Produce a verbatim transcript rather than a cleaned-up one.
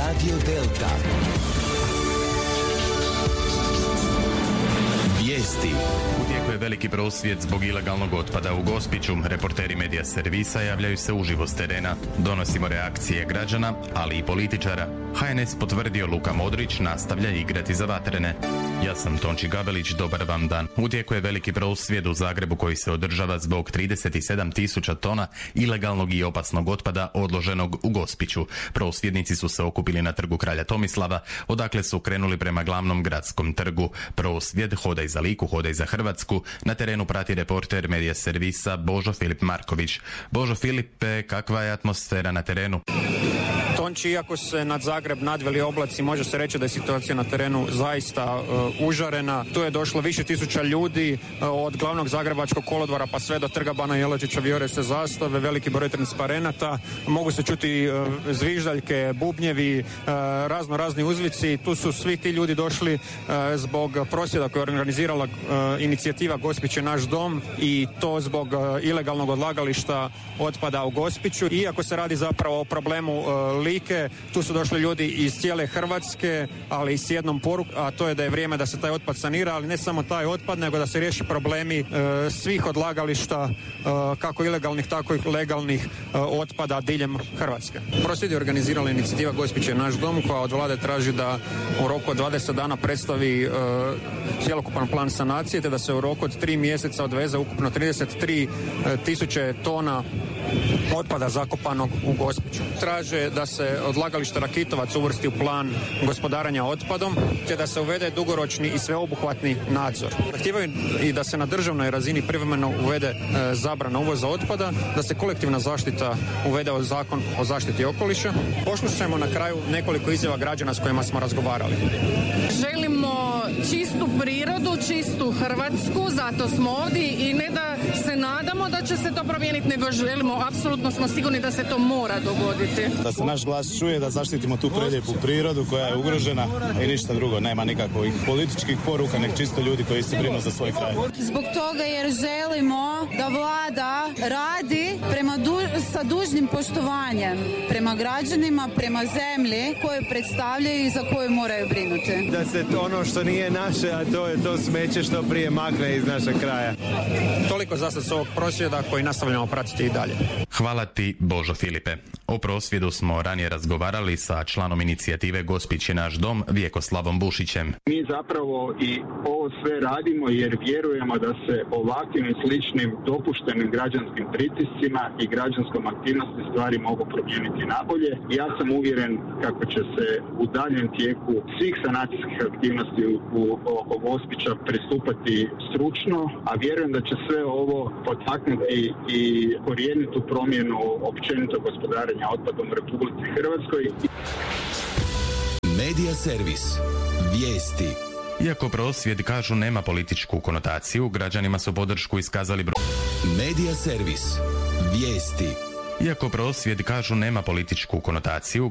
Radio Delta. Vijesti. U tijeku je veliki prosvjed zbog ilegalnog otpada u Gospiću. Reporteri medija servisa javljaju se uživo s terena. Donosimo reakcije građana, ali i političara. ha en es potvrdio Luka Modrić nastavlja igrati za Vatrene. Ja sam Tonči Gabelić, dobar vam dan. U tijeku je veliki prosvjed u Zagrebu koji se održava zbog trideset sedam tisuća tona ilegalnog i opasnog otpada odloženog u Gospiću. Prosvjednici su se okupili na trgu Kralja Tomislava, odakle su krenuli prema glavnom gradskom trgu. Prosvjed Hodaj za Liku, hodaj za Hrvatsku. Na terenu prati reporter medija servisa Božo Filip Marković. Božo Filipe, kakva je atmosfera na terenu? Tonči, iako se nad Zagreb nadveli oblaci, može se reći da je situacija na terenu zaista uh, užarena. Tu je došlo više tisuća ljudi uh, od glavnog zagrebačkog kolodvora pa sve do trga Bana Jelačića, vijore se zastave, veliki broj transparenata, mogu se čuti uh, zviždaljke, bubnjevi, uh, razno razni uzvici. Tu su svi ti ljudi došli uh, zbog prosvjeda koje je organizirala uh, inicijativa Gospić je naš dom i to zbog uh, ilegalnog odlagališta otpada u Gospiću. Iako se radi zapravo o problemu uh, Like, tu su došli ljudi iz cijele Hrvatske, ali i s jednom porukom, a to je da je vrijeme da se taj otpad sanira, ali ne samo taj otpad, nego da se riješi problemi e, svih odlagališta, e, kako ilegalnih, tako i legalnih e, otpada diljem Hrvatske. Prosvjed je organizirala inicijativa Gospić je naš dom, koja od vlade traži da u roku od dvadeset dana predstavi e, cjelokupan plan sanacije, te da se u roku od tri mjeseca odveze ukupno trideset tri tisuće tona otpada zakopanog u Gospiću. Traže da se odlagalište Rakitovac uvrsti u plan gospodarenja otpadom, te da se uvede dugoročni i sveobuhvatni nadzor. Zahtijevaju i da se na državnoj razini privremeno uvede e, zabrana uvoza otpada, da se kolektivna zaštita uvede u zakon o zaštiti okoliša. Poslušajmo na kraju nekoliko izjava građana s kojima smo razgovarali. Želimo čistu prirodu, čistu Hrvatsku, zato smo ovdje i ne da se nadamo da će se to promijeniti, nego želimo, apsolutno smo sigurni da se to mora dogoditi. Da se naš glas čuje, da zaštitimo tu prelijepu prirodu koja je ugrožena i ništa drugo, nema nikakvih političkih poruka, nek čisto ljudi koji se brinu za svoj kraj. Zbog toga jer želimo da vlada radi prema du, sa dužnim poštovanjem prema građanima, prema zemlji koju predstavljaju i za koju moraju brinuti. Da se to ono što nije naše, a to je to smeće što prije makne iz našeg kraja. Toliko za sad s ovog prosvjeda koji nastavljamo pratiti i dalje. Hvala ti, Božo Filipe. O prosvjedu smo ranije razgovarali sa članom inicijative Gospić je naš dom, Vjekoslavom Bušićem. Mi zapravo i ovo sve radimo jer vjerujemo da se ovakvim i sličnim dopuštenim građanskim pritiscima i građanskom aktivnosti stvari mogu promijeniti nabolje. Ja sam uvjeren kako će se u daljem tijeku svih sanacijskih aktivnosti u, u, oko Gospića pristupati stručno, a vjerujem da će sve ovo potaknuti i korijenitu promjenu općenito gospodarenja otpadom u Republici Hrvatskoj. Medija servis. Vijesti. Iako prosvjed kažu nema političku konotaciju, građanima su podršku iskazali bro... Medija servis. Vijesti. Iako prosvjed kažu nema političku konotaciju,